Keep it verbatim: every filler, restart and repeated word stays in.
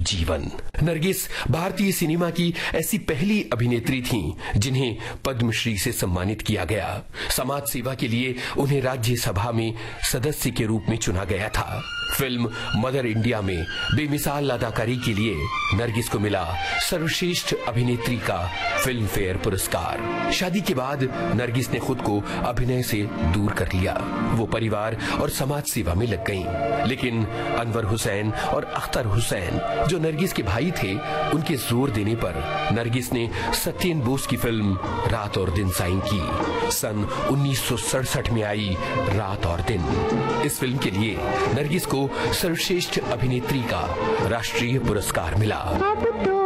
जीवन। नरगिस भारतीय सिनेमा की ऐसी पहली अभिनेत्री थीं जिन्हें पद्मश्री से सम्मानित किया गया। समाज सेवा के लिए उन्हें राज्यसभा में सदस्य के रूप में चुना गया था। फिल्म मदर इंडिया में बेमिसाल अदाकारी के लिए नरगिस को मिला सर्वश्रेष्ठ अभिनेत्री का फिल्म फेयर पुरस्कार। शादी के बाद नरगिस ने खुद को अभिनय से दूर कर लिया। वो परिवार और समाज सेवा में लग गईं। लेकिन अनवर हुसैन और अख्तर हुसैन जो नरगिस के भाई थे, उनके जोर देने पर नरगिस ने सत्येन बोस की फिल्म रात और दिन साइन की। सन उन्नीस सौ सड़सठ में आई रात और दिन। इस फिल्म के लिए नरगिस को सर्वश्रेष्ठ अभिनेत्री का राष्ट्रीय पुरस्कार मिला।